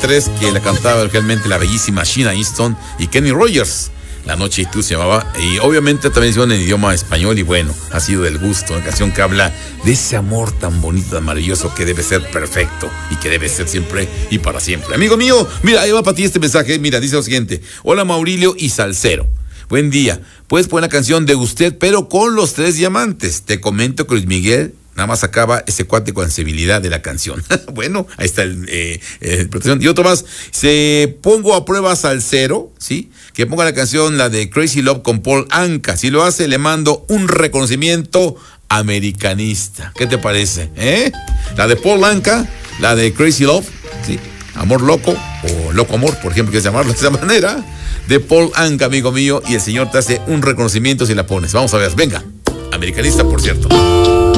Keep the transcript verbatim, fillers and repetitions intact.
tres que la cantaba realmente la bellísima Sheena Easton y Kenny Rogers. La noche y tú se llamaba, y obviamente también se en idioma español, y bueno, ha sido del gusto, una canción que habla de ese amor tan bonito, tan maravilloso, que debe ser perfecto y que debe ser siempre y para siempre. Amigo mío, mira, ahí va para ti este mensaje, mira, dice lo siguiente: hola Maurilio y Salsero, buen día, puedes poner la canción de usted, pero con los tres diamantes. Te comento que Luis Miguel nada más acaba ese cuate con sensibilidad de la canción. Bueno, ahí está el, eh, eh, protección. Y otro más, se pongo a prueba Salsero, ¿sí? Que ponga la canción, la de Crazy Love con Paul Anka. Si lo hace, le mando un reconocimiento americanista. ¿Qué te parece? ¿Eh? La de Paul Anka, la de Crazy Love, ¿sí? Amor loco, o loco amor, por ejemplo, que es llamarlo de esa manera, de Paul Anka, amigo mío, y el señor te hace un reconocimiento si la pones. Vamos a ver, venga. Americanista, por cierto.